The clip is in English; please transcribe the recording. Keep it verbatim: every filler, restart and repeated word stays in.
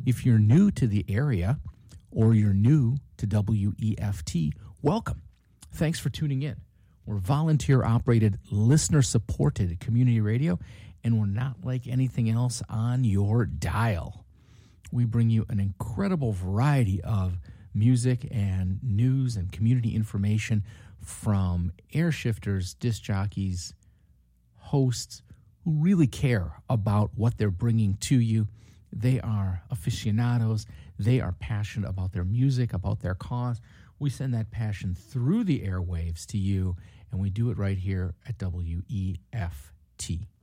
If you're new to the area or you're new to W E F T, welcome. Thanks for tuning in. We're volunteer-operated, listener-supported community radio, and we're not like anything else on your dial. We bring you an incredible variety of music and news and community information from air shifters, disc jockeys, hosts who really care about what they're bringing to you. They are aficionados. They are passionate about their music, about their cause. We send that passion through the airwaves to you, and we do it right here at W E F T.